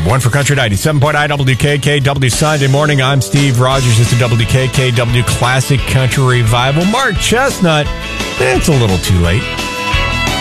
Number one for Country 97.9 WKKW Sunday morning. I'm Steve Rogers. It's a WKKW Classic Country Revival. Mark Chestnut, it's a little too late.